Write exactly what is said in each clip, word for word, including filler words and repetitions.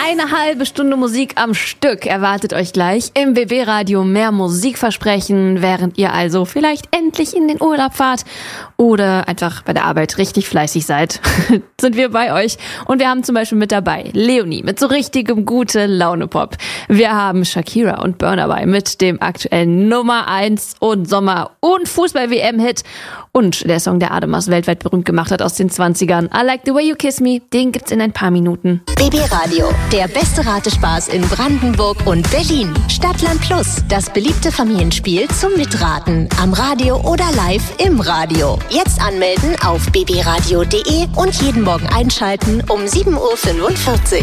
Eine halbe Stunde Musik am Stück erwartet euch gleich im B B-Radio. Mehr Musikversprechen, während ihr also vielleicht endlich in den Urlaub fahrt oder einfach bei der Arbeit richtig fleißig seid, sind wir bei euch. Und wir haben zum Beispiel mit dabei Leonie mit so richtigem Gute-Laune-Pop. Wir haben Shakira und Burna Boy mit dem aktuellen Nummer eins und Sommer- und Fußball-W M-Hit. Und der Song, der Ademas weltweit berühmt gemacht hat aus den zwanzigern, I Like the Way You Kiss Me, den gibt's in ein paar Minuten. B B-Radio, der beste Ratespaß in Brandenburg und Berlin. Stadtland Plus, das beliebte Familienspiel zum Mitraten. Am Radio oder live im Radio. Jetzt anmelden auf b b radio punkt d e und jeden Morgen einschalten um sieben Uhr fünfundvierzig.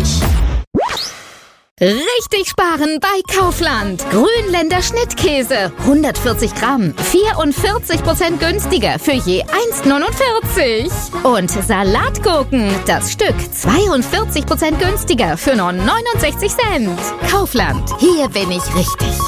Richtig sparen bei Kaufland. Grünländer Schnittkäse. hundertvierzig Gramm. vierundvierzig Prozent günstiger für je eins neunundvierzig. Und Salatgurken. Das Stück zweiundvierzig Prozent günstiger für nur neunundsechzig Cent. Kaufland. Hier bin ich richtig.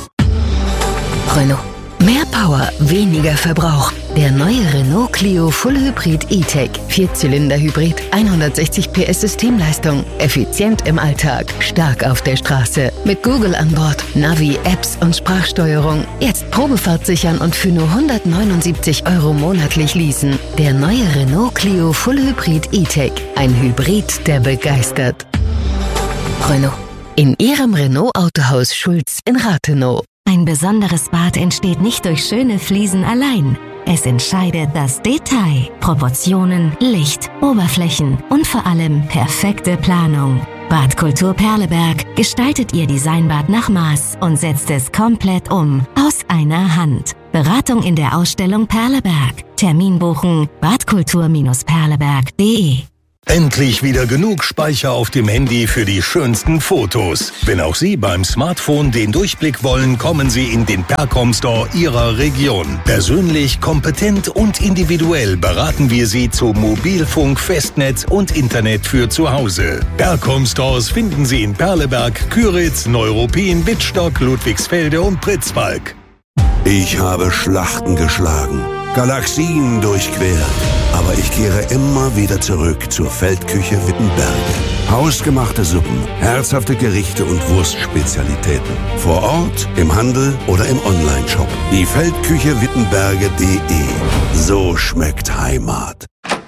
Renault. Mehr Power, weniger Verbrauch. Der neue Renault Clio Full Hybrid E-Tech. Vierzylinder-Hybrid, hundertsechzig P S Systemleistung. Effizient im Alltag, stark auf der Straße. Mit Google an Bord, Navi, Apps und Sprachsteuerung. Jetzt Probefahrt sichern und für nur hundertneunundsiebzig Euro monatlich leasen. Der neue Renault Clio Full Hybrid E-Tech. Ein Hybrid, der begeistert. Renault. In Ihrem Renault-Autohaus Schulz in Rathenow. Ein besonderes Bad entsteht nicht durch schöne Fliesen allein. Es entscheidet das Detail, Proportionen, Licht, Oberflächen und vor allem perfekte Planung. Badkultur Perleberg gestaltet Ihr Designbad nach Maß und setzt es komplett um, aus einer Hand. Beratung in der Ausstellung Perleberg. Termin buchen badkultur Perleberg punkt de. Endlich wieder genug Speicher auf dem Handy für die schönsten Fotos. Wenn auch Sie beim Smartphone den Durchblick wollen, kommen Sie in den Percom Store Ihrer Region. Persönlich, kompetent und individuell beraten wir Sie zu Mobilfunk, Festnetz und Internet für zu Hause. Percom Stores finden Sie in Perleberg, Küritz, Neuruppin, Wittstock, Ludwigsfelde und Pritzwalk. Ich habe Schlachten geschlagen, Galaxien durchquert. Aber ich kehre immer wieder zurück zur Feldküche Wittenberge. Hausgemachte Suppen, herzhafte Gerichte und Wurstspezialitäten. Vor Ort, im Handel oder im Onlineshop. Die Feldküche Wittenberge punkt de. So schmeckt Heimat.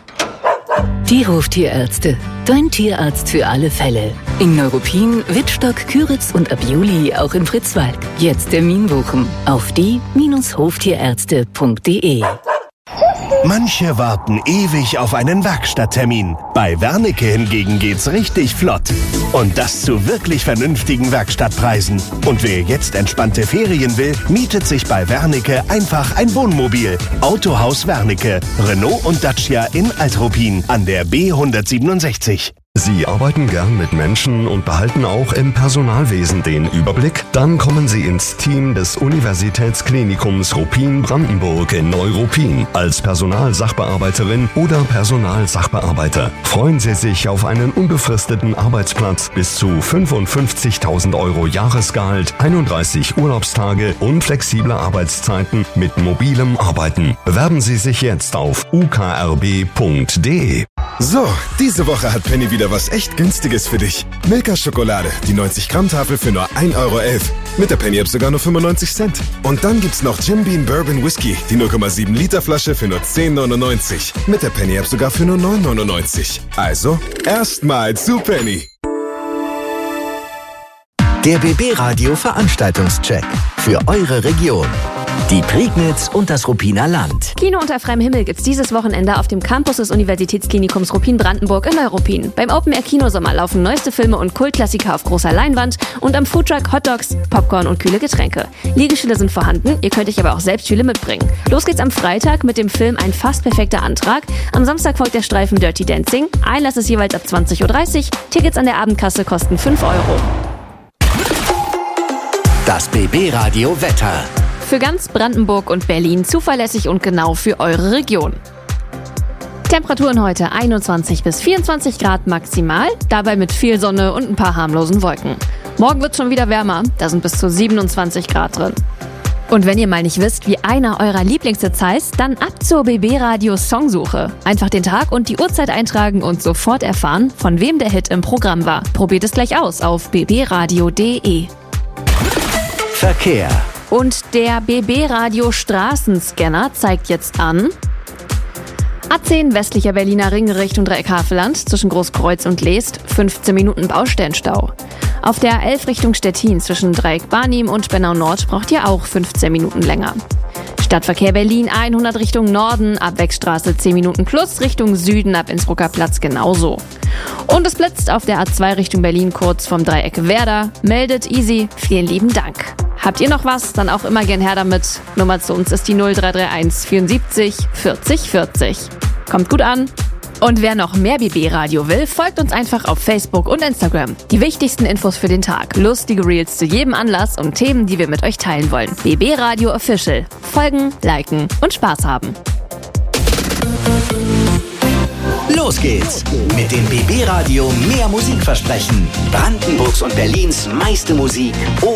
Die Hoftierärzte. Dein Tierarzt für alle Fälle. In Neuruppin, Wittstock, Küritz und ab Juli auch in Pritzwalk. Jetzt Termin buchen auf die Hoftierärzte punkt de. Manche warten ewig auf einen Werkstatttermin. Bei Wernicke hingegen geht's richtig flott. Und das zu wirklich vernünftigen Werkstattpreisen. Und wer jetzt entspannte Ferien will, mietet sich bei Wernicke einfach ein Wohnmobil. Autohaus Wernicke, Renault und Dacia in Altruppin an der B hundertsiebenundsechzig. Sie arbeiten gern mit Menschen und behalten auch im Personalwesen den Überblick? Dann kommen Sie ins Team des Universitätsklinikums Ruppin-Brandenburg in Neuruppin. Als Personalsachbearbeiterin oder Personalsachbearbeiter freuen Sie sich auf einen unbefristeten Arbeitsplatz bis zu fünfundfünfzigtausend Euro Jahresgehalt, einunddreißig Urlaubstage und flexible Arbeitszeiten mit mobilem Arbeiten. Bewerben Sie sich jetzt auf u k r b punkt de. So, diese Woche hat Penny wieder was echt Günstiges für dich. Milka Schokolade, die neunzig Gramm Tafel für nur ein Euro elf. Mit der Penny App sogar nur fünfundneunzig Cent. Und dann gibt's noch Jim Beam Bourbon Whisky, die null Komma sieben Liter Flasche für nur zehn neunundneunzig. Mit der Penny App sogar für nur neun neunundneunzig. Also, erstmal zu Penny. Der B B-Radio Veranstaltungscheck für eure Region. Die Prignitz und das Ruppiner Land. Kino unter freiem Himmel gibt's dieses Wochenende auf dem Campus des Universitätsklinikums Ruppin-Brandenburg in Neuruppin. Beim Open-Air-Kinosommer laufen neueste Filme und Kultklassiker auf großer Leinwand und am Foodtruck Hotdogs, Popcorn und kühle Getränke. Liegestühle sind vorhanden, ihr könnt euch aber auch selbst Stühle mitbringen. Los geht's am Freitag mit dem Film Ein fast perfekter Antrag. Am Samstag folgt der Streifen Dirty Dancing. Einlass ist jeweils ab zwanzig Uhr dreißig. Tickets an der Abendkasse kosten fünf Euro. Das B B-Radio Wetter. Für ganz Brandenburg und Berlin zuverlässig und genau für eure Region. Temperaturen heute einundzwanzig bis vierundzwanzig Grad maximal, dabei mit viel Sonne und ein paar harmlosen Wolken. Morgen wird es schon wieder wärmer, da sind bis zu siebenundzwanzig Grad drin. Und wenn ihr mal nicht wisst, wie einer eurer Lieblingshits heißt, dann ab zur B B Radio Songsuche. Einfach den Tag und die Uhrzeit eintragen und sofort erfahren, von wem der Hit im Programm war. Probiert es gleich aus auf b b radio punkt d e. Verkehr. Und der B B Radio Straßenscanner zeigt jetzt an: A zehn westlicher Berliner Ring Richtung Dreieck Havelland zwischen Großkreuz und Leest fünfzehn Minuten Baustellenstau. Auf der elf Richtung Stettin zwischen Dreieck Barnim und Bernau Nord braucht ihr auch fünfzehn Minuten länger. Stadtverkehr Berlin hundert Richtung Norden, ab Wegstraße zehn Minuten plus, Richtung Süden ab Innsbrucker Platz genauso. Und es blitzt auf der A zwei Richtung Berlin kurz vom Dreieck Werder. Meldet easy, vielen lieben Dank. Habt ihr noch was? Dann auch immer gern her damit. Nummer zu uns ist die null drei drei eins vierundsiebzig vierzig vierzig. Kommt gut an. Und wer noch mehr B B-Radio will, folgt uns einfach auf Facebook und Instagram. Die wichtigsten Infos für den Tag, lustige Reels zu jedem Anlass und Themen, die wir mit euch teilen wollen. B B-Radio Official. Folgen, liken und Spaß haben. Los geht's mit dem B B-Radio Mehr Musik versprechen. Brandenburgs und Berlins meiste Musik